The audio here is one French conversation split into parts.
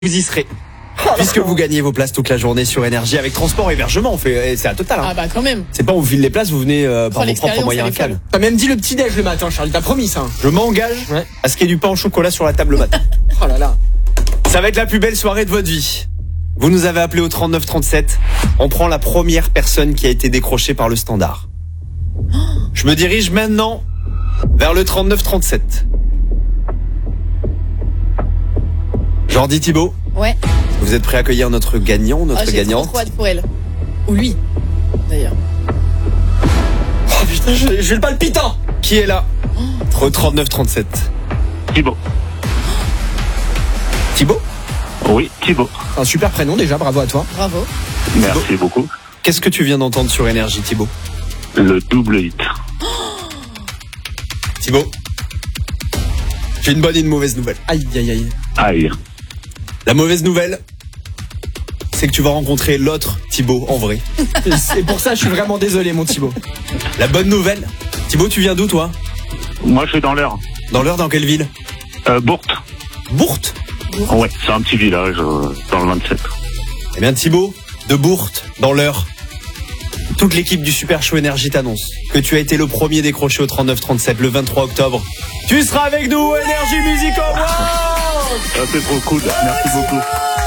Vous y serez. Puisque vous gagnez vos places toute la journée sur Énergie avec transport et hébergement, c'est à Total. Hein. Ah bah quand même. C'est pas on vous file les places, vous venez par vos propres moyens à Cannes. T'as même dit le petit déj le matin, Charles, t'as promis ça. Je m'engage à ce qu'il y ait du pain au chocolat sur la table le matin. Oh là là. Ça va être la plus belle soirée de votre vie. Vous nous avez appelé au 39 37. On prend la première personne qui a été décrochée par le standard. Je me dirige maintenant vers le 39 37. Jordi Thibaut. Ouais. Vous êtes prêt à accueillir notre gagnant, notre j'ai gagnante? trop hâte pour elle. Ou lui, d'ailleurs. Oh putain, j'ai le palpitant. Qui est là? Au 39 37. Thibaut. Thibaut? Oui, Thibaut. Un super prénom déjà, bravo à toi. Bravo. Merci beaucoup. Qu'est-ce que tu viens d'entendre sur Énergie, Thibaut? Le double hit. Thibaut, j'ai une bonne et une mauvaise nouvelle. Aïe aïe aïe. Aïe. La mauvaise nouvelle, c'est que tu vas rencontrer l'autre Thibaut en vrai. Et pour ça, je suis vraiment désolé, mon Thibaut. La bonne nouvelle, Thibaut, tu viens d'où toi? Moi, je suis dans l'heure. Dans l'heure, dans quelle ville? Bourte. Bourte? Ouais, c'est un petit village dans le 27. Eh bien Thibaut, de Bourte, dans l'heure, toute l'équipe du Super Show Énergie t'annonce que tu as été le premier décroché au 39-37 le 23 octobre. Tu seras avec nous au Énergie Music Awards. Ah, c'est trop cool, merci beaucoup.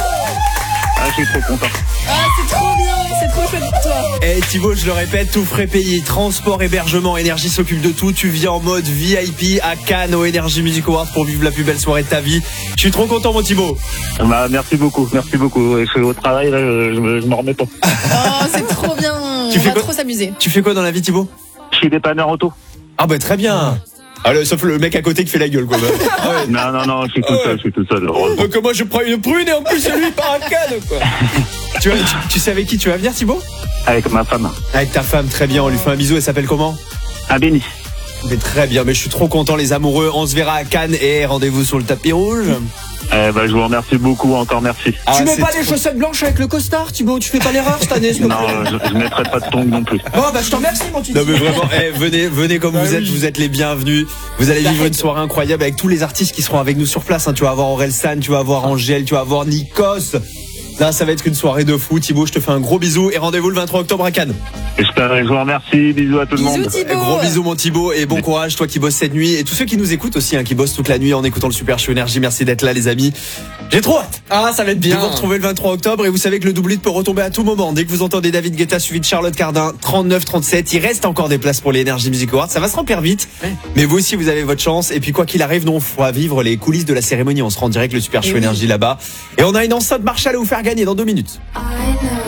Ah, je suis trop content. Ah, c'est trop bien. C'est trop chouette pour toi. Eh Thibaut, je le répète, tout frais payé, transport, hébergement, Énergie s'occupe de tout. Tu viens en mode VIP à Cannes au Énergie Music Awards pour vivre la plus belle soirée de ta vie. Je suis trop content, mon Thibaut. Bah, merci beaucoup, merci beaucoup. Je suis au travail, là, je m'en remets pas. Oh, c'est trop bien. Tu On fais va quoi trop s'amuser. Tu fais quoi dans la vie, Thibaut? Je suis dépanneur auto. Ah bah très bien. Allez, sauf le mec à côté qui fait la gueule, quoi. Ah ouais. Non, je suis tout seul, heureusement. Donc moi je prends une prune et en plus lui il part à Cannes, quoi. tu sais avec qui tu vas venir, Thibaut? Avec ma femme. Avec ta femme, très bien, on lui fait un bisou, elle s'appelle comment? À Béni. Mais très bien, mais je suis trop content les amoureux, on se verra à Cannes et rendez-vous sur le tapis rouge. Bah, je vous remercie beaucoup, encore merci. Ah, Tu mets pas c'est les chaussettes blanches avec le costard, Thibaut? Tu fais pas l'erreur cette année, s'il te plaît. Non, je mettrai pas de tongs non plus. Bon, bah je t'en remercie, mon Thibaut. Non mais vraiment, venez comme vous êtes, vous êtes les bienvenus. Vous allez vivre une soirée incroyable avec tous les artistes qui seront avec nous sur place. Tu vas avoir Orelsan, tu vas avoir Angèle, tu vas avoir Nikos. Là, ça va être une soirée de fou. Thibaut, je te fais un gros bisou et rendez-vous le 23 octobre à Cannes. Je vous remercie, bisous à tout le monde. Bisous, Thibaut. Gros bisous mon Thibaut et bon courage toi qui bosses cette nuit et tous ceux qui nous écoutent aussi, qui bossent toute la nuit en écoutant le Super Show Énergie. Merci d'être là les amis. J'ai trop hâte. Ah, ça va être De bien. vous retrouver le 23 octobre et vous savez que le double hit peut retomber à tout moment. Dès que vous entendez David Guetta suivi de Charlotte Cardin, 39-37, il reste encore des places pour les Énergie Music Awards. Ça va se remplir vite, mais vous aussi vous avez votre chance. Et puis quoi qu'il arrive, nous on fera vivre les coulisses de la cérémonie. On se rend direct le Super Show Énergie là-bas et on a une enceinte Marshall à vous faire gagner dans 2 minutes.